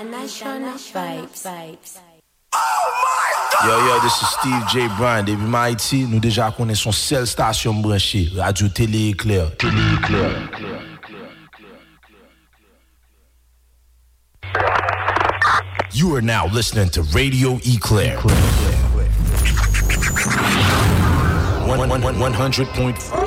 National Vibes. Yo, this is Steve J. Bryan, David Mighty. Nous déjà connaissons seule station branchée, Radio Télé Éclair. You are now listening to Radio Eclair. 100.5.